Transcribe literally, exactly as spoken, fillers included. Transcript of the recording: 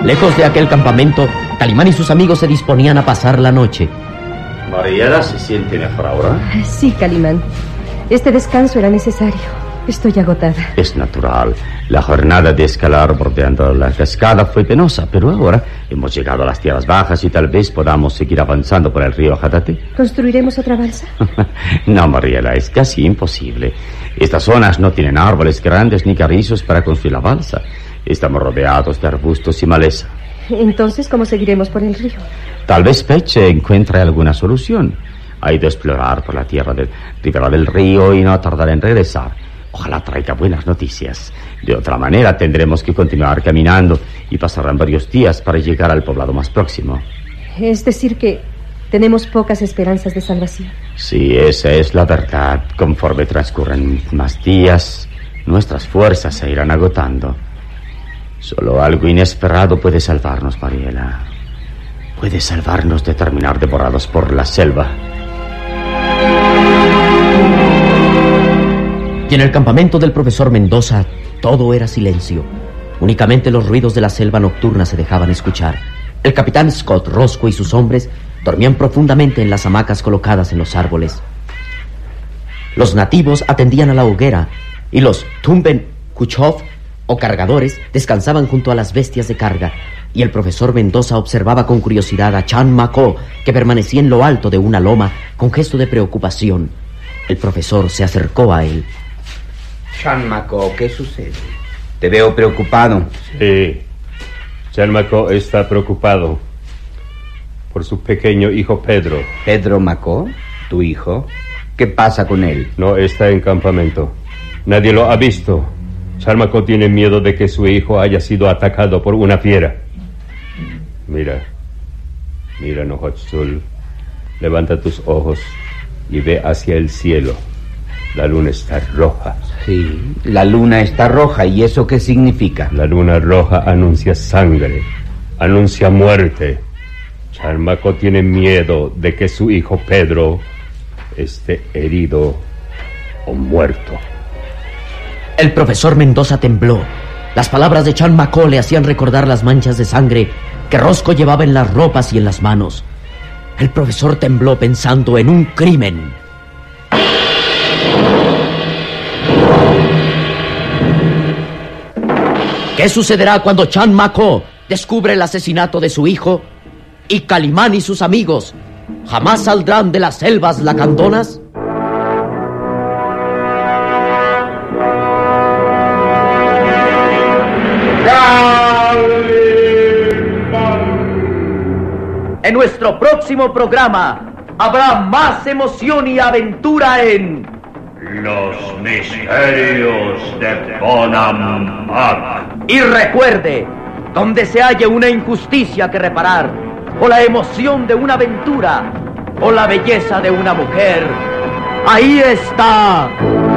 Lejos de aquel campamento, Calimán y sus amigos se disponían a pasar la noche. ¿Mariela se siente mejor ahora? Sí, Calimán. Este descanso era necesario. Estoy agotada. Es natural. La jornada de escalar bordeando la cascada fue penosa, pero ahora hemos llegado a las tierras bajas y tal vez podamos seguir avanzando por el río Jadate. ¿Construiremos otra balsa? No, Mariela, es casi imposible. Estas zonas no tienen árboles grandes ni carrizos para construir la balsa. Estamos rodeados de arbustos y maleza. Entonces, ¿cómo seguiremos por el río? Tal vez Peche encuentre alguna solución. Ha ido a explorar por la tierra del ribera del río y no tardará en regresar. Ojalá traiga buenas noticias. De otra manera tendremos que continuar caminando y pasarán varios días para llegar al poblado más próximo. Es decir que tenemos pocas esperanzas de salvación. Sí, esa es la verdad. Conforme transcurren más días, nuestras fuerzas se irán agotando. Solo algo inesperado puede salvarnos, Mariela. Puede salvarnos de terminar devorados por la selva. Y en el campamento del profesor Mendoza todo era silencio. Únicamente los ruidos de la selva nocturna se dejaban escuchar. El capitán Scott, Roscoe y sus hombres dormían profundamente en las hamacas colocadas en los árboles. Los nativos atendían a la hoguera y los Tumben Kuchov o cargadores descansaban junto a las bestias de carga. Y el profesor Mendoza observaba con curiosidad a Chan Mako, que permanecía en lo alto de una loma con gesto de preocupación. El profesor se acercó a él. Chan Mako, ¿qué sucede? Te veo preocupado. Sí, Chan Mako está preocupado por su pequeño hijo Pedro. ¿Pedro Mako? ¿Tu hijo? ¿Qué pasa con él? No está en campamento. Nadie lo ha visto. Chan Mako tiene miedo de que su hijo haya sido atacado por una fiera. Mira, mira, Nohotzul. Levanta tus ojos y ve hacia el cielo. La luna está roja. Sí, la luna está roja. ¿Y eso qué significa? La luna roja anuncia sangre, anuncia muerte. Chan Mako tiene miedo de que su hijo Pedro esté herido o muerto. El profesor Mendoza tembló. Las palabras de Chan Mako le hacían recordar las manchas de sangre que Roscoe llevaba en las ropas y en las manos. El profesor tembló pensando en un crimen. ¿Qué sucederá cuando Chan Mako descubre el asesinato de su hijo? ¿Y Calimán y sus amigos jamás saldrán de las selvas lacandonas? En nuestro próximo programa habrá más emoción y aventura en Los misterios de Bonampak. Y recuerde, donde se halle una injusticia que reparar, o la emoción de una aventura, o la belleza de una mujer, ahí está